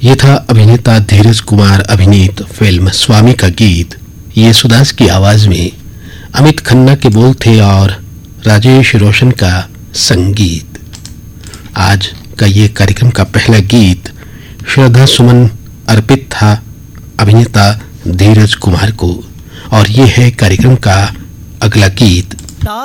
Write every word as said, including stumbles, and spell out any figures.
ये था अभिनेता धीरज कुमार अभिनीत फिल्म स्वामी का गीत। येसुदास की आवाज में अमित खन्ना के बोल थे और राजेश रोशन का संगीत। आज का ये कार्यक्रम का पहला गीत श्रद्धा सुमन अर्पित था अभिनेता धीरज कुमार को, और ये है कार्यक्रम का अगला गीत